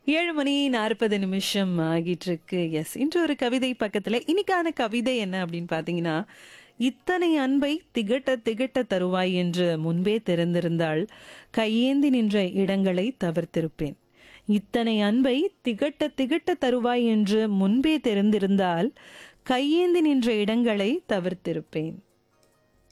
7:40 ஆகிட்டு இருக்கு. எஸ். இன்று ஒரு கவிதை பக்கத்துல இன்னைக்கான கவிதை என்ன அப்படின்னு பார்த்தீங்கன்னா, இத்தனை அன்பை திகட்ட திகட்ட தருவாய் என்று முன்பே தெரிந்திருந்தால் கையேந்தி நின்ற இடங்களை தவிர்த்திருப்பேன். இத்தனை அன்பை திகட்ட திகட்ட தருவாய் என்று முன்பே தெரிந்திருந்தால் கையேந்தி நின்ற இடங்களை தவிர்த்திருப்பேன்.